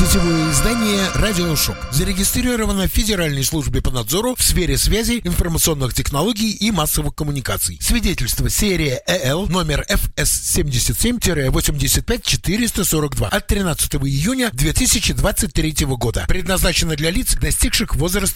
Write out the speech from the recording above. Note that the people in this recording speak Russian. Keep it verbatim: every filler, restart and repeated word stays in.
Сетевое издание «Радиошок» зарегистрировано в Федеральной службе по надзору в сфере связи, информационных технологий и массовых коммуникаций. Свидетельство серия ЭЛ номер эф эс семьдесят семь восемьдесят пять четыреста сорок два от тринадцатого июня две тысячи двадцать третьего года. Предназначено для лиц, достигших возраста